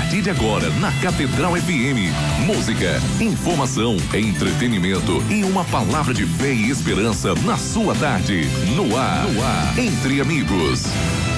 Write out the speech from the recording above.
partir de agora na Catedral FM. Música, informação, entretenimento e uma palavra de fé e esperança na sua tarde. No ar, Entre Amigos.